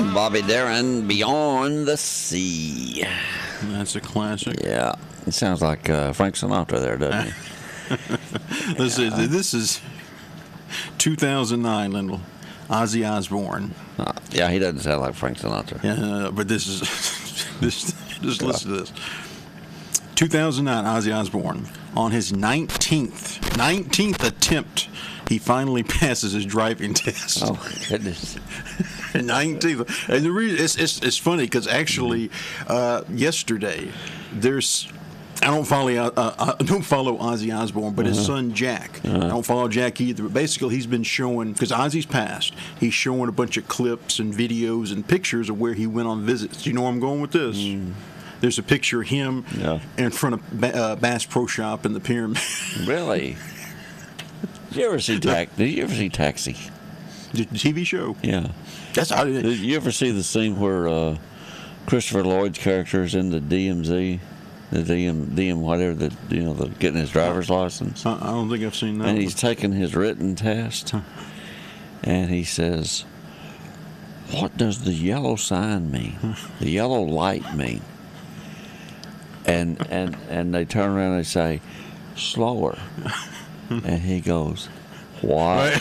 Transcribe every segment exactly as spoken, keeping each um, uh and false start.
Bobby Darin, Beyond the Sea. That's a classic. Yeah. It sounds like uh, Frank Sinatra there, doesn't it? This is this is two thousand nine, Lindell. Ozzy Osbourne. Uh, yeah, he doesn't sound like Frank Sinatra. Yeah, but this is this. Just listen to this. two thousand nine, Ozzy Osbourne. On his nineteenth, nineteenth attempt, he finally passes his driving test. Oh, my goodness. nineteenth. And the reason it's it's, it's funny because actually, uh, yesterday, there's. I don't follow uh, I don't follow Ozzy Osbourne, but uh-huh. his son Jack. Uh-huh. I don't follow Jack either. But basically, he's been showing because Ozzy's passed. He's showing a bunch of clips and videos and pictures of where he went on visits. Do you know where I'm going with this? Mm. There's a picture of him yeah. in front of ba- uh, Bass Pro Shop in the Pyramid. Really? Did you ever see Ta- Did you ever see Taxi? The T V show. Yeah. That's how. Did you ever see the scene where uh, Christopher Lloyd's character is in the D M Z? The D M, D M, whatever, the you know, the getting his driver's license. I, I don't think I've seen that. And he's taking his written test, huh. and he says, "What does the yellow sign mean? The yellow light mean?" And and and they turn around and they say, "Slower," and he goes, "Why?"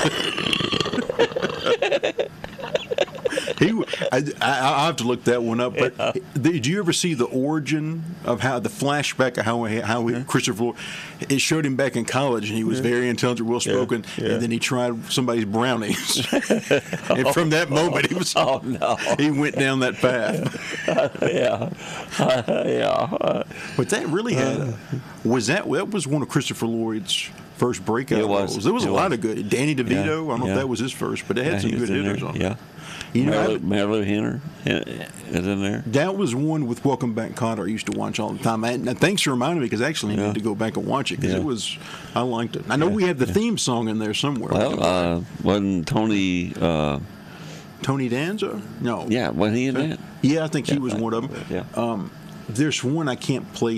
He, I, I, I have to look that one up. But yeah. Did you ever see the origin of how the flashback of how how he, Christopher? It showed him back in college, and he was yeah. very intelligent, well spoken. Yeah. Yeah. And then he tried somebody's brownies, and from that moment, he was oh no, he went down that path. Uh, yeah, uh, yeah. Uh, but that really had uh, was that that was one of Christopher Lloyd's first breakout it was. roles. There was it a was. lot of good. Danny DeVito. Yeah. I don't know yeah. if that was his first, but it had yeah, some good hitters there. on yeah. it. You know, Marilu Henner is in there. That was one with Welcome Back, Kotter. I used to watch all the time. And thanks for reminding me because actually I yeah. need to go back and watch it because yeah. it was, I liked it. I know yeah. we have the yeah. theme song in there somewhere. Well, uh, wasn't Tony uh, Tony Danza? No. Yeah, wasn't he in that? Yeah, I think yeah, he was I, one of them. Yeah. Um, there's one I can't play